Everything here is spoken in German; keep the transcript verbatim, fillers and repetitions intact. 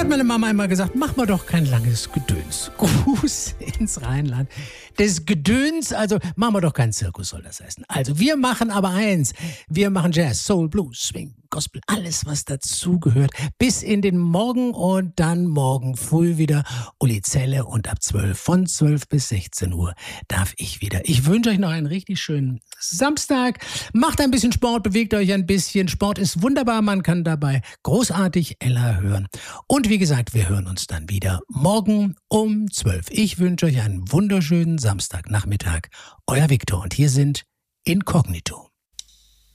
hat meine Mama einmal gesagt, mach mal doch kein langes Gedöns. Gruß ins Rheinland. Das Gedöns, also machen wir doch keinen Zirkus, soll das heißen. Also wir machen aber eins. Wir machen Jazz, Soul, Blues, Swing, Gospel, alles was dazugehört. Bis in den Morgen und dann morgen früh wieder Uli Zelle und ab zwölf, von zwölf bis sechzehn Uhr darf ich wieder. Ich wünsche euch noch einen richtig schönen Samstag. Macht ein bisschen Sport, bewegt euch ein bisschen. Sport ist wunderbar, man kann dabei großartig Ella hören. Und wie gesagt, wir hören uns dann wieder morgen um zwölf. Ich wünsche euch einen wunderschönen Samstagnachmittag. Euer Viktor und hier sind Inkognito.